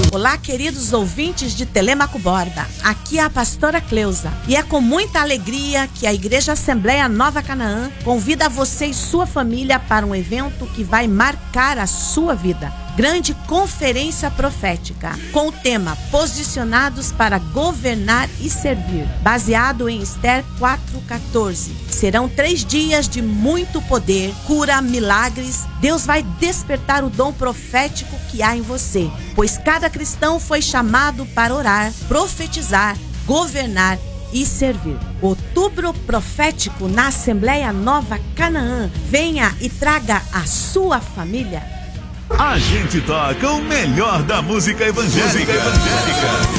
Olá, queridos ouvintes de Telêmaco Borba. Aqui é a pastora Cleusa. E é com muita alegria que a Igreja Assembleia Nova Canaã convida você e sua família para um evento que vai marcar a sua vida. Grande Conferência Profética, com o tema Posicionados para Governar e Servir, baseado em Esther 4:14. Serão 3 dias de muito poder, cura, milagres. Deus vai despertar o dom profético que há em você, pois cada cristão foi chamado para orar, profetizar, governar e servir. Outubro Profético na Assembleia Nova Canaã. Venha e traga a sua família. A gente toca o melhor da música evangélica.